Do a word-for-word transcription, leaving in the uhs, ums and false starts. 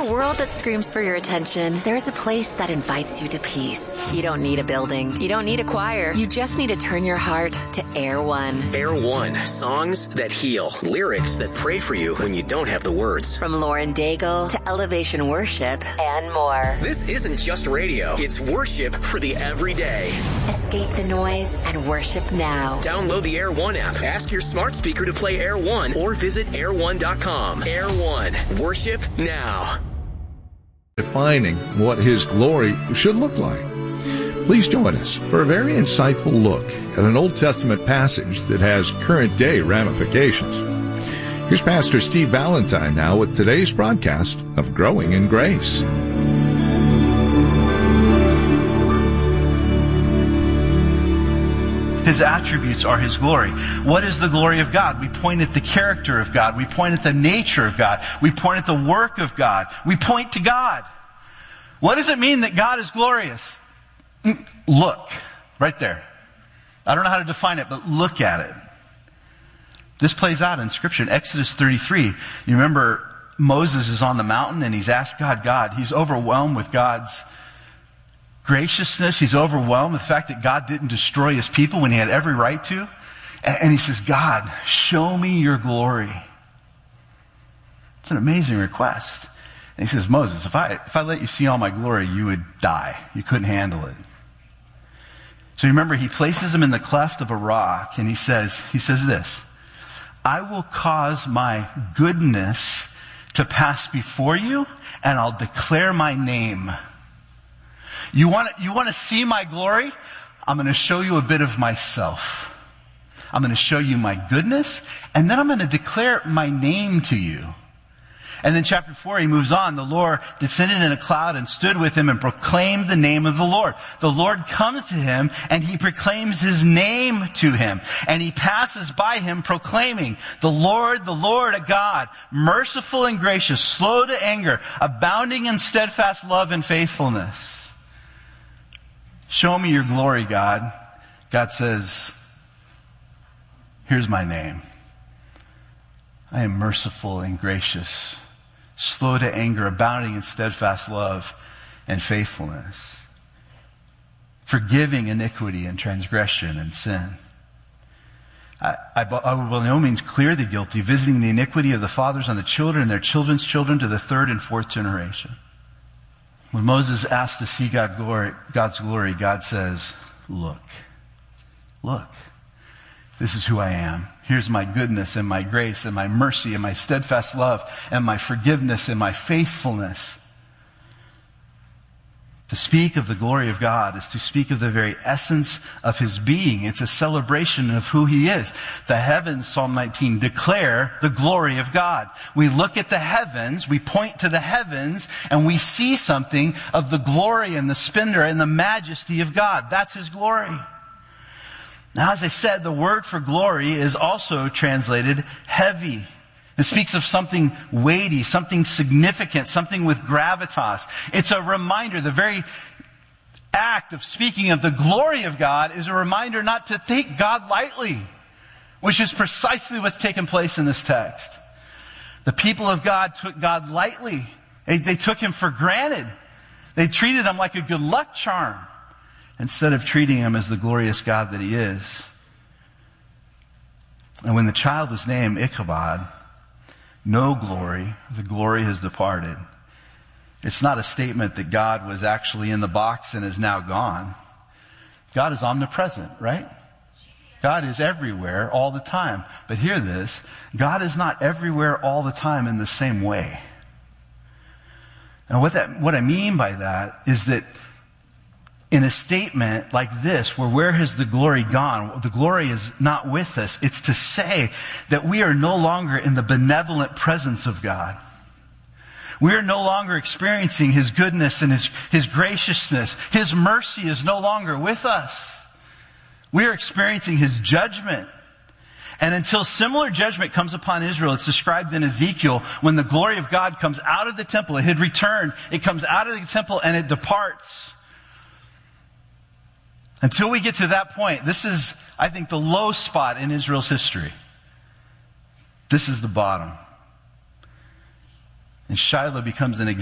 a world that screams for your attention, there's a place that invites you to peace. You don't need a building. You don't need a choir. You just need to turn your heart to Air One. Air One. Songs that heal. Lyrics that pray for you when you don't have the words. From Lauren Daigle to Elevation Worship and more. This isn't just radio. It's worship for the everyday. Escape the noise and worship now. Download the Air One app. Ask your smart speaker to play Air One or visit air one dot com. Air One. Worship now. Defining what His glory should look like. Please join us for a very insightful look at an Old Testament passage that has current day ramifications. Here's Pastor Steve Valentine now with today's broadcast of Growing in Grace. His attributes are His glory. What is the glory of God? We point at the character of God. We point at the nature of God. We point at the work of God. We point to God. What does it mean that God is glorious? Look, right there. I don't know how to define it, but look at it. This plays out in Scripture. In Exodus thirty-three, you remember Moses is on the mountain and he's asked God, God, he's overwhelmed with God's graciousness. He's overwhelmed with the fact that God didn't destroy His people when He had every right to. And he says, God, show me your glory. It's an amazing request. And he says, Moses, if I, if I let you see all my glory, you would die. You couldn't handle it. So remember, he places him in the cleft of a rock and he says, he says this, I will cause my goodness to pass before you and I'll declare my name. You want to, you want to see my glory? I'm going to show you a bit of myself. I'm going to show you my goodness, and then I'm going to declare my name to you. And then chapter four, he moves on. The Lord descended in a cloud and stood with him and proclaimed the name of the Lord. The Lord comes to him and he proclaims His name to him. And he passes by him proclaiming, the Lord, the Lord, a God, merciful and gracious, slow to anger, abounding in steadfast love and faithfulness. Show me your glory, God. God says, here's my name. I am merciful and gracious, slow to anger, abounding in steadfast love and faithfulness, forgiving iniquity and transgression and sin. I, I, I will by no means clear the guilty, visiting the iniquity of the fathers on the children and their children's children to the third and fourth generation. When Moses asked to see God glory, God's glory, God says, look, look, this is who I am. Here's my goodness and my grace and my mercy and my steadfast love and my forgiveness and my faithfulness. To speak of the glory of God is to speak of the very essence of His being. It's a celebration of who He is. The heavens, Psalm nineteen, declare the glory of God. We look at the heavens, we point to the heavens, and we see something of the glory and the splendor and the majesty of God. That's His glory. Now, as I said, the word for glory is also translated heavy. It speaks of something weighty, something significant, something with gravitas. It's a reminder. The very act of speaking of the glory of God is a reminder not to take God lightly, which is precisely what's taken place in this text. The people of God took God lightly. They, they took Him for granted. They treated Him like a good luck charm instead of treating Him as the glorious God that He is. And when the child is named Ichabod, no glory, the glory has departed. It's not a statement that God was actually in the box and is now gone. God is omnipresent, right? God is everywhere all the time. But hear this, God is not everywhere all the time in the same way. And what that, what I mean by that is that in a statement like this, where where has the glory gone? The glory is not with us. It's to say that we are no longer in the benevolent presence of God. We are no longer experiencing His goodness and His, His graciousness. His mercy is no longer with us. We are experiencing His judgment. And until similar judgment comes upon Israel, it's described in Ezekiel, when the glory of God comes out of the temple, it had returned, it comes out of the temple and it departs. Until we get to that point, this is, I think, the low spot in Israel's history. This is the bottom. And Shiloh becomes an example.